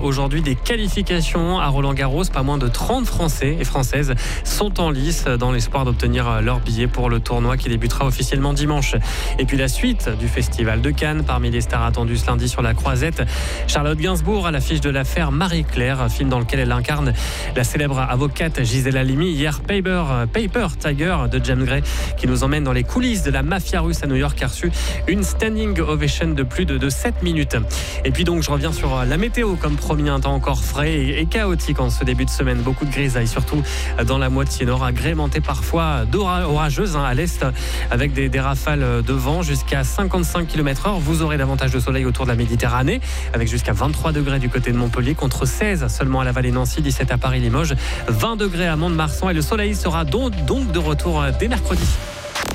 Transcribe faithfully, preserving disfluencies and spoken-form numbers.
aujourd'hui des qualifications à Roland-Garros. Pas moins de trente Français et Françaises sont en lice dans l'espoir d'obtenir leur billet pour le tournoi qui débutera officiellement dimanche. Et puis la suite du Festival de Cannes, parmi les stars attendues ce lundi sur la Croisette, Charlotte Gainsbourg à l'affiche de l'affaire Marie-Claire, film dans lequel elle incarne la célèbre avocate Gisèle Halimi. Hier, Paper, Paper Tiger de James Gray, qui nous emmène dans les coulisses de la mafia russe à New York, a reçu une standing ovation de plus de, de sept minutes. Et puis donc, je reviens sur la météo, comme promis, un temps encore frais et, et chaotique en ce début de semaine. Beaucoup de grisailles, surtout dans la moitié nord, agrémentée parfois d'orageuses hein, à l'est, avec des, des rafales de vent jusqu'à cinquante-cinq kilomètres heure. Vous aurez davantage de soleil autour de la Méditerranée, avec jusqu'à vingt-trois degrés du côté de Montpellier, contre seize seulement à la vallée Nancy, dix-sept à Paris-Limoges, vingt degrés à Mont-de-Marsan. Et le soleil sera donc, donc de retour dès mercredi.